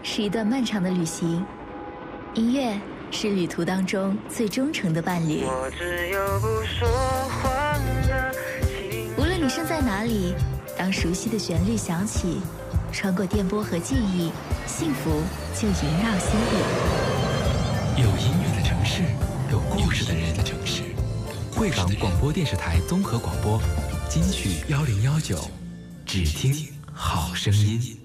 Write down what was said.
是一段漫长的旅行，音乐是旅途当中最忠诚的伴侣。 我只有不说谎的情。 无论你身在哪里，当熟悉的旋律响起，穿过电波和记忆，幸福就萦绕心底。 有音乐的城市，有故事的人的城市。贵港广播电视台综合广播，金曲1019，只听好声音。